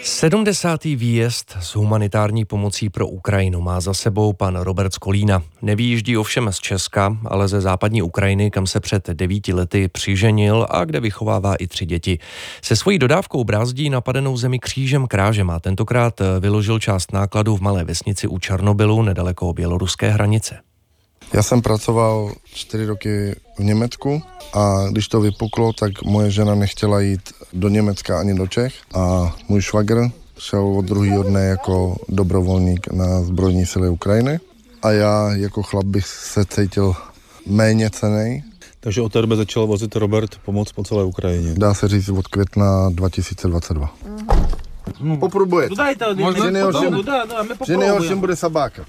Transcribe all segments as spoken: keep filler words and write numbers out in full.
sedmdesátý výjezd s humanitární pomocí pro Ukrajinu má za sebou pan Robert z Kolína. Nevyjíždí ovšem z Česka, ale ze západní Ukrajiny, kam se před devíti lety přiženil a kde vychovává i tři děti. Se svojí dodávkou brázdí napadenou zemi křížem krážem a tentokrát vyložil část nákladů v malé vesnici u Černobylu nedaleko běloruské hranice. Já jsem pracoval čtyři roky v Německu a když to vypuklo, tak moje žena nechtěla jít do Německa ani do Čech a můj švagr šel od druhého dne jako dobrovolník na zbrojní síly Ukrajiny a já jako chlap bych se cítil méně cennej. Takže od té doby začal vozit Robert pomoc po celé Ukrajině. Dá se říct od května dva tisíce dvacet dva. Hmm. Popробуйте. Že nejhorším, že nejhorším bude sabáka.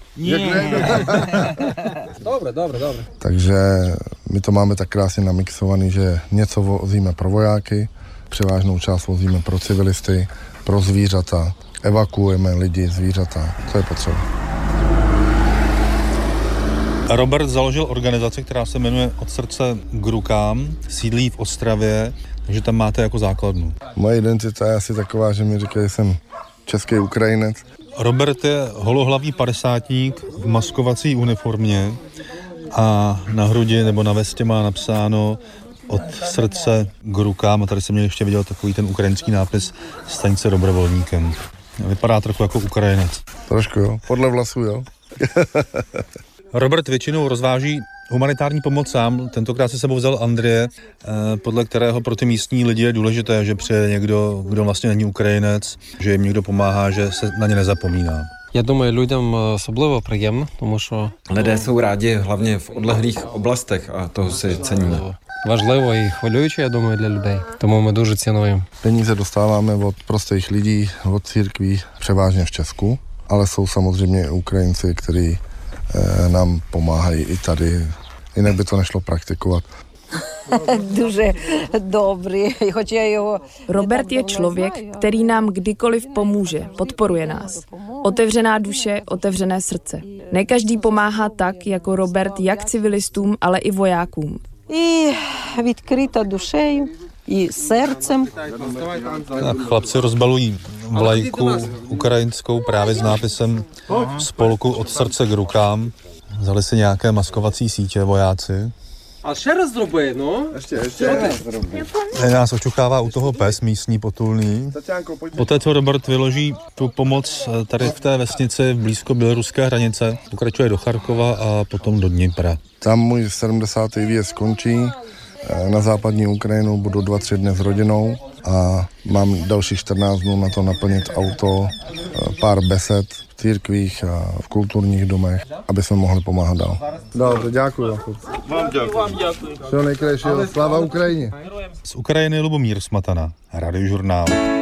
Dobre, dobre, dobre. Takže my to máme tak krásně namixovaný, že něco vozíme pro vojáky, převážnou část vozíme pro civilisty, pro zvířata, evakuujeme lidi, zvířata, co je potřeba. Robert založil organizaci, která se jmenuje Od srdce k rukám, sídlí v Ostravě, takže tam máte jako základnu. Moje identita je asi taková, že mi říkají, že jsem český Ukrajinec. Robert je holohlavý padesátník v maskovací uniformě a na hrudi nebo na vestě má napsáno Od srdce k rukám a tady jsem měl ještě viděl takový ten ukrajinský nápis Staň se dobrovolníkem. Vypadá trochu jako Ukrajinec. Trošku jo, podle vlasů jo. Robert většinou rozváží humanitární pomoc sám, tentokrát si sebou vzal Andreje, podle kterého pro ty místní lidi je důležité, že přijde někdo, kdo vlastně není Ukrajinec, že jim někdo pomáhá, že se na ně nezapomíná. Já думаю, lidem особливо приємно, тому що lidé jsou rádi hlavně v odlehlých oblastech a toho si ceníme. Важливо і хвилююче, я думаю, для людей. Тому ми дуже цінуємо. Peníze dostáváme od prostých lidí, od církví, převážně v Česku, ale jsou samozřejmě Ukrajinci, kteří eh, nám pomáhají i tady. Jinak by to nešlo praktikovat. Дуже dobrý, хоч я його... Robert je člověk, který nám kdykoliv pomůže, podporuje nás. Otevřená duše, otevřené srdce. Ne každý pomáhá tak, jako Robert, jak civilistům, ale i vojákům. І відкрита душею, і серцем. Tak chlapci rozbalují vlajku ukrajinskou právě s nápisem Spolku od srdce k rukám. Vzali si nějaké maskovací sítě vojáci. А ще раз зроби, no. Ještě, ještě. Nás očukává u toho pes místní potulný. Poté, co Robert vyloží tu pomoc tady v té vesnici blízko běloruské hranice, pokračuje do Charkova a potom do Dnipra. Tam můj sedmdesátý výjezd skončí. Na západní Ukrajinu budu dva, tři dny s rodinou a mám dalších čtrnáct dnů na to naplnit auto, pár besed v církvích a v kulturních domech, aby jsme mohli pomáhat dál. Dobře, děkuji. Vám děkuji. Všeho nejkrajšího. Sláva Ukrajině. Z Ukrajiny Lubomír Smatana, Radiožurnál.